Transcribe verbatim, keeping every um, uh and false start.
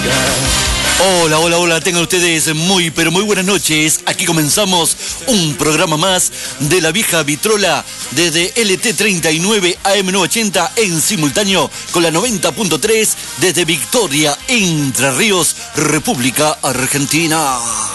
Hola, hola, hola, tengan ustedes muy, pero muy buenas noches. Aquí comenzamos un programa más de La Vieja Vitrola desde L T treinta y nueve A M novecientos ochenta en simultáneo con la noventa punto tres desde Victoria, Entre Ríos, República Argentina.